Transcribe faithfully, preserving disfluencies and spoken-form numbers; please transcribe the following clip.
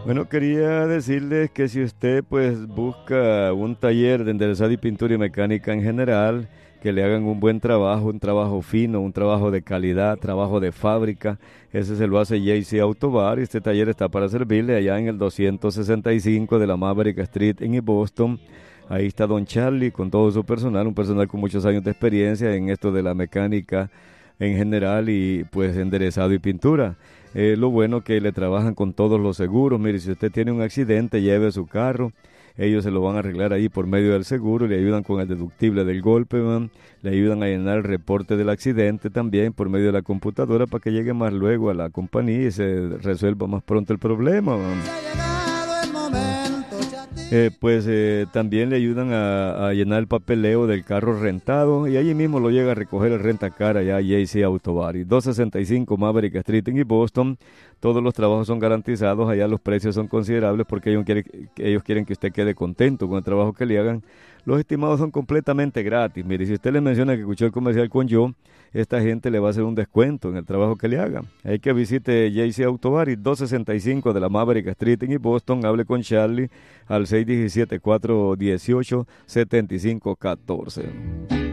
Bueno, quería decirles que si usted pues busca un taller de enderezado y pintura y mecánica en general, que le hagan un buen trabajo, un trabajo fino, un trabajo de calidad, trabajo de fábrica, ese se lo hace J C Autobar y este taller está para servirle allá en el doscientos sesenta y cinco de la Maverick Street en East Boston. Ahí está Don Charlie con todo su personal, un personal con muchos años de experiencia en esto de la mecánica en general y pues enderezado y pintura. Eh, lo bueno que le trabajan con todos los seguros. Mire, si usted tiene un accidente, lleve su carro. Ellos se lo van a arreglar ahí por medio del seguro, le ayudan con el deductible del golpe, man. Le ayudan a llenar el reporte del accidente también por medio de la computadora para que llegue más luego a la compañía y se resuelva más pronto el problema, man. Eh, pues eh, también le ayudan a, a llenar el papeleo del carro rentado y allí mismo lo llega a recoger el rentacar allá J C Autobar. Y doscientos sesenta y cinco Maverick Street en East Boston. Todos los trabajos son garantizados, allá los precios son considerables porque ellos quieren, ellos quieren que usted quede contento con el trabajo que le hagan. Los estimados son completamente gratis. Mire, si usted le menciona que escuchó el comercial con yo, esta gente le va a hacer un descuento en el trabajo que le haga. Hay que visite J C Autobar y doscientos sesenta y cinco de la Maverick Street en East Boston. Hable con Charlie al seis uno siete, cuatro uno ocho, siete cinco uno cuatro.